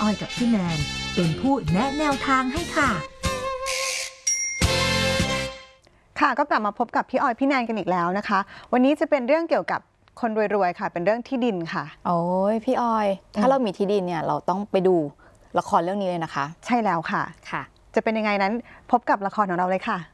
อยกับพี่แนนเป็นผู้แนะแนวทางให้ค่ะค่ะก็กลับมาพบกับพี่ออยพี่แนนกันอีกแล้วนะคะวันนี้จะเป็นเรื่องเกี่ยวกับคนรวยๆค่ะเป็นเรื่องที่ดินค่ะโอ้ยพี่ออยถ้าเรามีที่ดินเนี่ยเราต้องไปดูละครเรื่องนี้เลยนะคะใช่แล้วค่ะค่ะจะเป็นยังไงนั้นพบกับละครของเราเลยค่ะ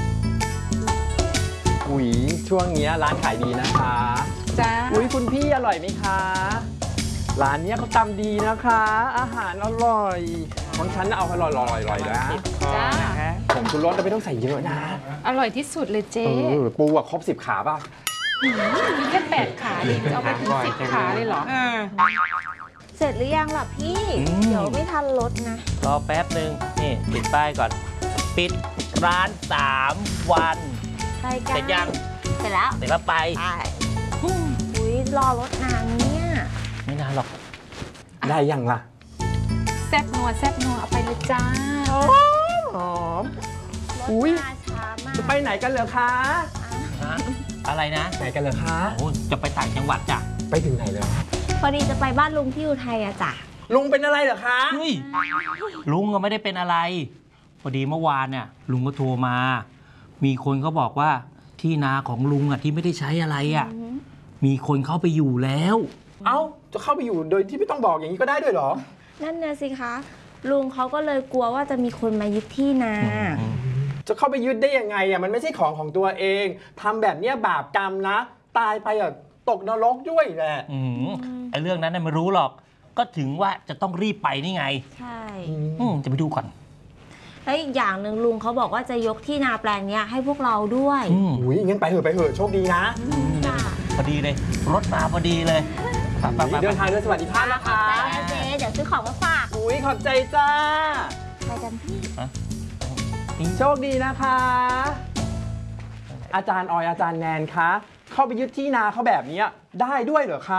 อุ๊ยช่วงนี้ร้านขายดีนะคะจ้าอุ๊ยคุณพี่อร่อยไหมคะร้านนี้เขาตำดีนะคะ อาหารอร่อยของฉันเอาอร่อยๆนะจ้าผมคุณรสไม่ต้องใส่เยอะนะอร่อยที่สุดเลยเจ๊ปูครบ10 ขาป่ะมีแค่8 ขาดิจะเอาไปถึง10 ขาเลยเหรอเสร็จหรือยังล่ะพี่เดี๋ยวไม่ทันรถนะรอแป๊บนึงนี่ปิดป้ายก่อนปิดร้าน3 วันเสร็จยังเสร็จแล้วไปอุ้ยรอรถนานเนี่ยไม่นานหรอกได้ยังล่ะแซ่บนัวเอาไปเลยจ้าหอมอุ้ยจะไปไหนกันเหรอคะอะไรนะไหนกันเหรอคะโอ้จะไปต่างจังหวัดจ้ะไปถึงไหนเลยพอดีจะไปบ้านลุงที่อุทัยอะจ้ะลุงเป็นอะไรเหรอคะเฮ้ยลุงก็ไม่ได้เป็นอะไรพอดีเมื่อวานเนี่ยลุงก็โทรมามีคนเขาบอกว่าที่นาของลุงอ่ะที่ไม่ได้ใช้อะไรอ่ะมีคนเข้าไปอยู่แล้วเอ้าจะเข้าไปอยู่โดยที่ไม่ต้องบอกอย่างนี้ก็ได้ด้วยเหรอนั่นน่ะสิคะลุงเขาก็เลยกลัวว่าจะมีคนมายึดที่นาจะเข้าไปยึดได้ยังไงอ่ะมันไม่ใช่ของตัวเองทำแบบนี้บาปกรรมนะตายไปอ่ะตกนรกด้วยแหละไอ้เรื่องนั้นน่ะไม่รู้หรอกก็ถึงว่าจะต้องรีบไปนี่ไงใช่จะไปดูก่อนแล้วอีกอย่างหนึ่งลุงเขาบอกว่าจะยกที่นาแปลงนี้ให้พวกเราด้วยอุ้ยงั้นไปเถอะโชคดีนะพอดีเลยรถมาพอดีเลยเดินทางด้วยสวัสดิภาพนะคะเจ๊เดี๋ยวซื้อของมาฝากอุ้ยขอบใจจ้าไปกันพี่โชคดีนะคะอาจารย์ออยอาจารย์แนนคะเข้าไปยึดที่นาเขาแบบนี้ได้ด้วยเหรอคะ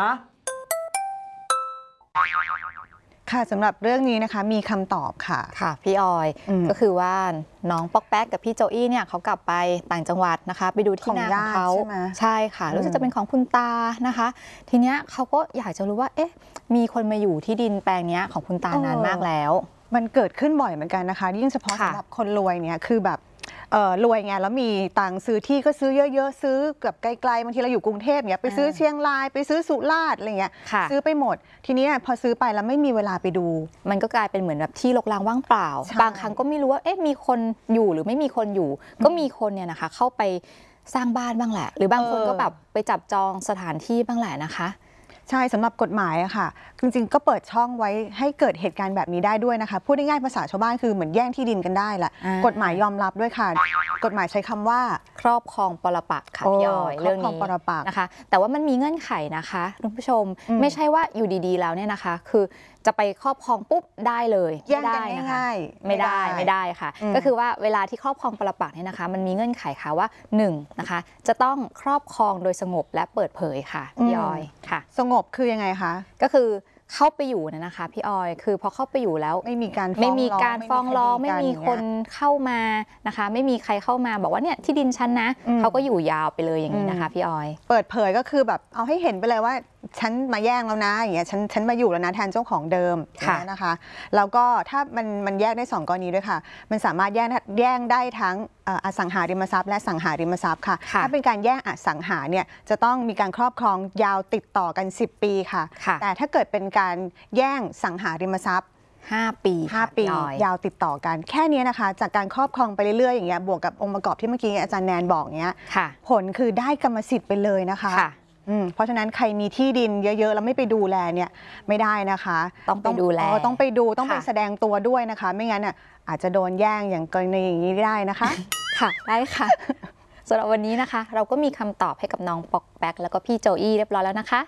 ค่ะสำหรับเรื่องนี้นะคะมีคำตอบค่ะค่ะพี่ออยก็คือว่าน้องป๊อกแป๊กกับพี่โจอี้เนี่ยเขากลับไปต่างจังหวัดนะคะไปดูที่นาของเขาใช่ค่ะรู้สึกจะเป็นของคุณตานะคะทีเนี้ยเขาก็อยากจะรู้ว่าเอ๊ะมีคนมาอยู่ที่ดินแปลงนี้ของคุณตานานมากแล้วมันเกิดขึ้นบ่อยเหมือนกันนะคะยิ่งเฉพาะสำหรับคนรวยเนี่ยคือแบบรวยไงแล้วมีตังค์ซื้อที่ก็ซื้อเยอะๆซื้อเกือบไกลๆบางทีเราอยู่กรุงเทพเนี่ยไปซื้อเชียงรายไปซื้อสุราษฎร์อะไรเงี้ยซื้อไปหมดทีนี้พอซื้อไปแล้วไม่มีเวลาไปดูมันก็กลายเป็นเหมือนแบบที่รกร้างว่างเปล่าบางครั้งก็ไม่รู้ว่าเอ๊ะมีคนอยู่หรือไม่มีคนอยู่ก็มีคนเนี่ยนะคะเข้าไปสร้างบ้านบ้างแหละหรือบางคนก็แบบไปจับจองสถานที่บ้างแหละนะคะใช่สำหรับกฎหมายอะค่ะจริงๆก็เปิดช่องไว้ให้เกิดเหตุการณ์แบบนี้ได้ด้วยนะคะพูดง่ายๆภาษาชาวบ้านคือเหมือนแย่งที่ดินกันได้แหละกฎหมายยอมรับด้วยค่ะกฎหมายใช้คำว่าครอบครองปรปักษ์ค่ะพี่ออยเรื่องนี้นะคะแต่ว่ามันมีเงื่อนไขนะคะคุณผู้ชมไม่ใช่ว่าอยู่ดีๆแล้วเนี่ยนะคะคือจะไปครอบครองปุ๊บได้เลยไม่ได้นะคะไม่ได้ค่ะก็คือว่าเวลาที่ครอบครองปรปักษ์เนี่ยนะคะมันมีเงื่อนไขค่ะว่า1นะคะจะต้องครอบครองโดยสงบและเปิดเผยค่ะพี่ออยค่ะสงบคือยังไงคะก็คือเข้าไปอยู่นะคะพี่ออยคือพอเข้าไปอยู่แล้วไม่มีการฟ้องร้องไม่มีคนเข้ามานะคะไม่มีใครเข้ามาบอกว่าเนี่ยที่ดินฉันนะเขาก็อยู่ยาวไปเลยอย่างนี้นะคะพี่ออยเปิดเผยก็คือแบบเอาให้เห็นไปเลยว่าฉันมาแย่งแล้วนะอย่างเงี้ยฉันมาอยู่แล้วนะแทนเจ้าของเดิมนะคะแล้วก็ถ้ามันแยกได้2 กรณีด้วยค่ะมันสามารถแย่งได้ทั้งอสังหาริมทรัพย์และสังหาริมทรัพย์ค่ะถ้าเป็นการแย่งอสังหาเนี่ยจะต้องมีการครอบครองยาวติดต่อกัน10 ปีค่ะแต่ถ้าเกิดเป็นการแย่งสังหาริมทรัพย์ 5 ปียาวติดต่อกันแค่นี้นะคะจากการครอบครองไปเรื่อยๆอย่างเงี้ยบวกกับองค์ประกอบที่เมื่อกี้อาจารย์แนนบอกเงี้ยผลคือได้กรรมสิทธิ์ไปเลยนะคะเพราะฉะนั้นใครมีที่ดินเยอะๆแล้วไม่ไปดูแลเนี่ยไม่ได้นะคะต้องไปดูแลต้องไปดูต้องไปแสดงตัวด้วยนะคะไม่งั้นอาจจะโดนแย่งอย่างกรณีอย่างนี้ได้นะคะค่ะได้ค่ะสำหรับวันนี้นะคะเราก็มีคำตอบให้กับน้องป๊อกแป๊กแล้วก็พี่โจอี้เรียบร้อยแล้วนะคะ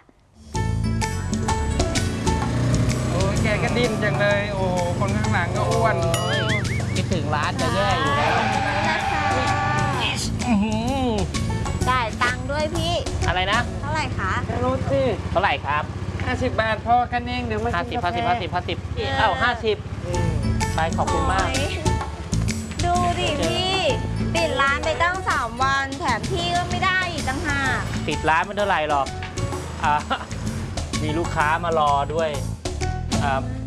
โอ้ยแกก็ดิ้นจังเลยโอ้คนข้างหลังก็อ้วนคิดถึงร้านจะแย่อยู่แล้วจ่ายตังค์ด้วยพี่อะไรนะเท่าไหร่คะรู้สิเท่าไหร่ครับ 50 บาทพอกันเองเดี๋ยวมา 50เอ้า50ไปขอบคุณมากดูดิพี่ปิดร้านไปตั้ง3 วันแถมพี่ก็ไม่ได้อีกต่างหากปิดร้านไม่เท่าไหร่หรอกมีลูกค้ามารอด้วย